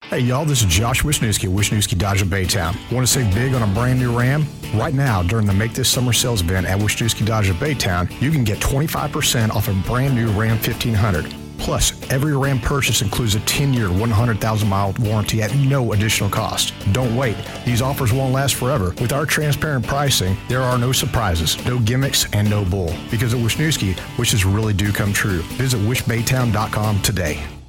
Hey y'all, this is Josh Wisniewski of Wisniewski Dodge in Baytown. Want to save big on a brand new Ram? Right now, during the Make This Summer sales event at Wisniewski Dodge in Baytown, you can get 25% off a brand new Ram 1500. Plus, every Ram purchase includes a 10-year, 100,000-mile warranty at no additional cost. Don't wait. These offers won't last forever. With our transparent pricing, there are no surprises, no gimmicks, and no bull. Because at Wisniewski, wishes really do come true. Visit wishbaytown.com today.